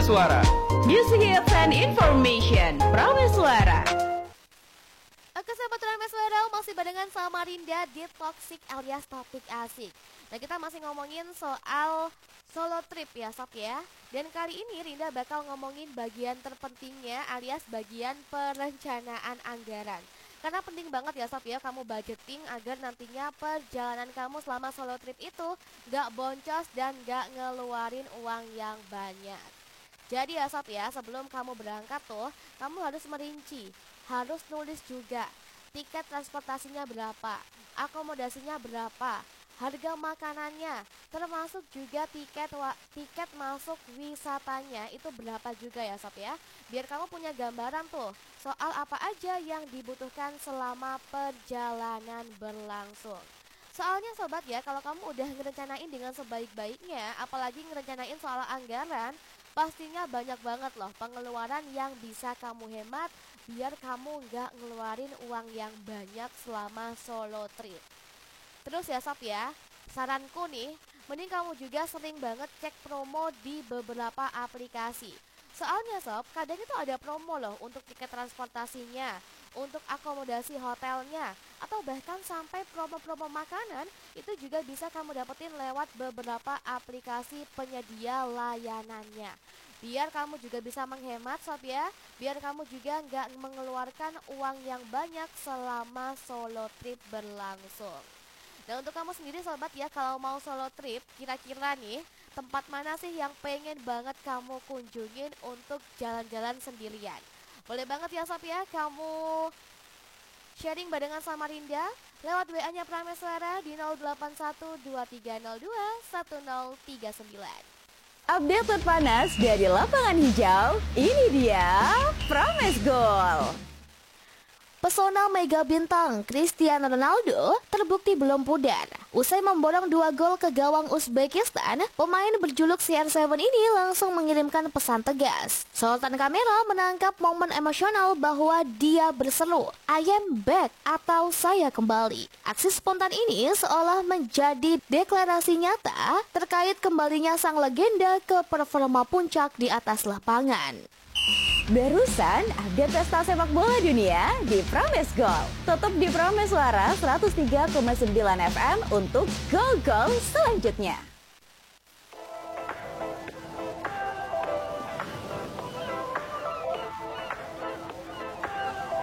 Prameswara. Music hits and information. Prameswara. Oke sahabat Prameswara, masih barengan sama Rinda di Toxic alias Topik Asik. Nah kita masih ngomongin soal solo trip ya sob ya. Dan kali ini Rinda bakal ngomongin bagian terpentingnya alias bagian perencanaan anggaran. Karena penting banget ya sob ya, kamu budgeting agar nantinya perjalanan kamu selama solo trip itu gak boncos dan gak ngeluarin uang yang banyak. Jadi ya sob ya, sebelum kamu berangkat tuh, kamu harus merinci, harus nulis juga tiket transportasinya berapa, akomodasinya berapa, harga makanannya, termasuk juga tiket masuk wisatanya itu berapa juga ya sob ya. Biar kamu punya gambaran tuh soal apa aja yang dibutuhkan selama perjalanan berlangsung. Soalnya sobat ya, kalau kamu udah ngerencanain dengan sebaik-baiknya, apalagi ngerencanain soal anggaran, pastinya banyak banget loh pengeluaran yang bisa kamu hemat biar kamu nggak ngeluarin uang yang banyak selama solo trip. Terus ya sob ya, saranku nih, mending kamu juga sering banget cek promo di beberapa aplikasi. Soalnya sob, kadang itu ada promo loh untuk tiket transportasinya, untuk akomodasi hotelnya, atau bahkan sampai promo-promo makanan itu juga bisa kamu dapetin lewat beberapa aplikasi penyedia layanannya. Biar kamu juga bisa menghemat sob ya, biar kamu juga nggak mengeluarkan uang yang banyak selama solo trip berlangsung. Nah untuk kamu sendiri sobat ya, kalau mau solo trip, kira-kira nih tempat mana sih yang pengen banget kamu kunjungin untuk jalan-jalan sendirian? Boleh banget ya sob ya, kamu sharing barengan sama Rinda lewat WA-nya Prameswara di 081230210039. Update terpanas dari lapangan hijau, ini dia Prames Gol. Pesona mega bintang Cristiano Ronaldo terbukti belum pudar. Usai memborong 2 gol ke gawang Uzbekistan, pemain berjuluk CR7 ini langsung mengirimkan pesan tegas. Sorotan kamera menangkap momen emosional bahwa dia berseru, "I am back" atau "saya kembali". Aksi spontan ini seolah menjadi deklarasi nyata terkait kembalinya sang legenda ke performa puncak di atas lapangan. Barusan update pesta sepak bola dunia di Prames Gol. Tetap di Prameswara 103,9 FM untuk gol-gol selanjutnya.